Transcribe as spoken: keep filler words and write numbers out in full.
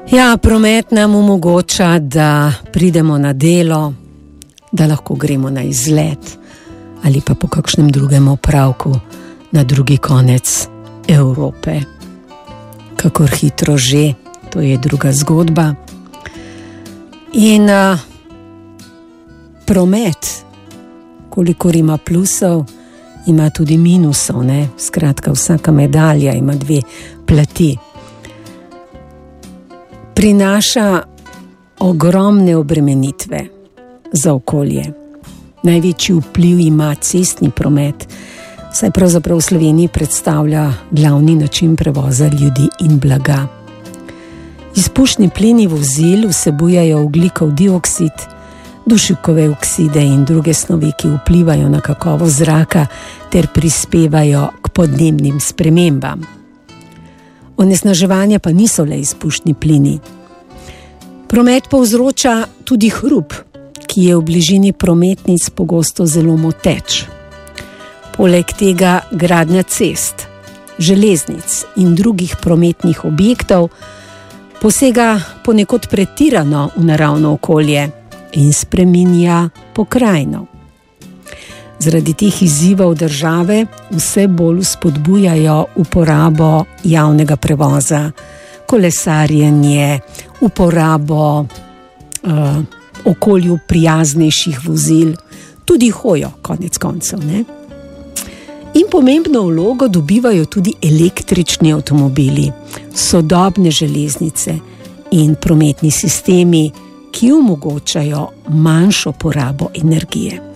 Ja, promet nam omogoča, da pridemo na delo, da lahko gremo na izlet ali pa po kakšnem drugem opravku na drugi konec Evrope. Kakor hitro že, to je druga zgodba. In uh, promet, kolikor ima plusov, ima tudi minusov, ne? Skratka, vsaka medalja ima dve plati. Prinaša ogromne obremenitve za okolje. Največji vpliv ima cestni promet, saj pravzaprav v Sloveniji predstavlja glavni način prevoza ljudi in blaga. Izpušni plini vozil vsebujejo ogljikov dioksid, dušikove okside in druge snovi, ki vplivajo na kakovost zraka ter prispevajo k podnebnim spremembam. Onesnaževanje pa niso le izpušni plini. Promet povzroča tudi hrup, ki je v bližini prometnic pogosto zelo moteč. Poleg tega gradnja cest, železnic in drugih prometnih objektov posega ponekod pretirano v naravno okolje in spreminja pokrajino. Zaradi teh izzivov države vse bolj spodbujajo uporabo javnega prevoza, kolesarjenje, uporabo uh, okolju prijaznejših vozil, tudi hojo, konec koncev, ne? In pomembno vlogo dobivajo tudi električni avtomobili, sodobne železnice in prometni sistemi, ki omogočajo manjšo porabo energije.